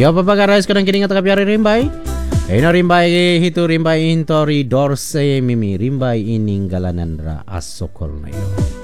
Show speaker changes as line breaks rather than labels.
Yo papagarais kadang kini ngata kapiari rimbai. Eno rimbai hitu rimbai intori dorse mimi rimbai ininggalanan ra asokol na yo.